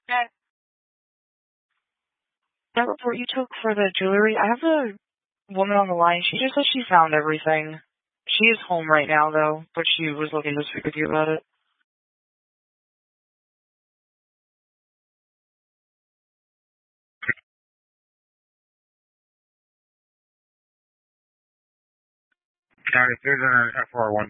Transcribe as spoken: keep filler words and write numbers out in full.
That, that report you took for the jewelry, I have a woman on the line. She just said she found everything. She is home right now, though, but she was looking to speak with you about it. County, there's an F R one